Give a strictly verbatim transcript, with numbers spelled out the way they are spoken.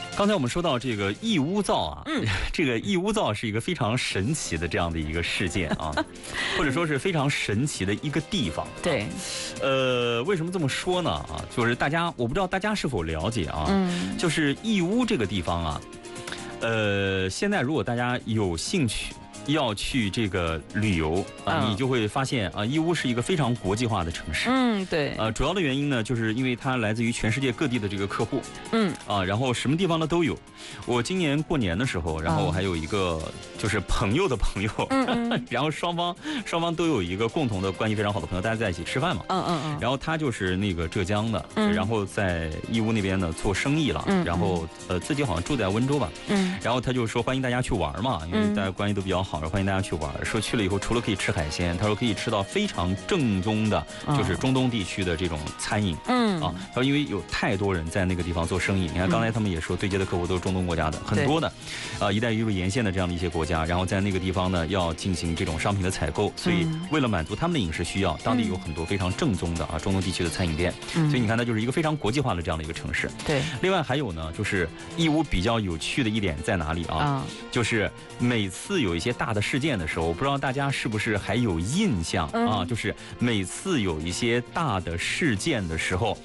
刚才我们说到这个义乌造啊， 嗯， 这个义乌造是一个非常神奇的这样的一个事件啊，或者说是非常神奇的一个地方。 对， 呃，为什么这么说呢？啊，就是大家，我不知道大家是否了解啊， 嗯， 就是义乌这个地方啊，呃，现在如果大家有兴趣要去这个旅游啊， 嗯你就会发现啊，义乌是一个非常国际化的城市。 嗯，对， 呃，主要的原因呢，就是因为它来自于全世界各地的这个客户。 嗯啊，然后什么地方的都有。我今年过年的时候，然后我还有一个就是朋友的朋友， 嗯嗯然后双方双方都有一个共同的关系非常好的朋友，大家在一起吃饭嘛。 嗯嗯嗯， 然后他就是那个浙江的， 嗯然后在义乌那边呢做生意了， 嗯然后呃自己好像住在温州吧， 嗯然后他就说欢迎大家去玩嘛，因为大家关系都比较好，欢迎大家去玩。说去了以后，除了可以吃海鲜，他说可以吃到非常正宗的，就是中东地区的这种餐饮。 嗯啊，他说因为有太多人在那个地方做生意，你看刚才他们也说对接的客户都是中东国家的，很多的，啊，一带一路沿线的这样的一些国家，然后在那个地方呢要进行这种商品的采购，所以为了满足他们的饮食需要，当地有很多非常正宗的啊中东地区的餐饮店，所以你看它就是一个非常国际化的这样的一个城市。 对， 另外还有呢，就是义乌比较有趣的一点在哪里啊？就是每次有一些大的事件的时候，我不知道大家是不是还有印象啊？就是每次有一些大的事件的时候。